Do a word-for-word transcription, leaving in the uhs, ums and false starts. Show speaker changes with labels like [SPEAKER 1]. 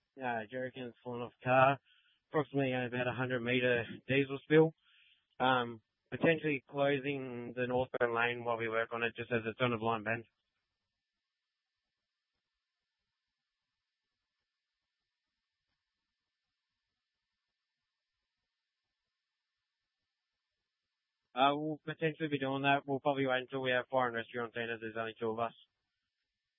[SPEAKER 1] uh, jerrycans falling off a car, approximately about a hundred metre diesel spill. Um, potentially closing the northbound lane while we work on it, just as it's on a blind bend. Uh, we'll potentially be doing that. We'll probably wait until we have fire and rescue on scene, as there's only two of us.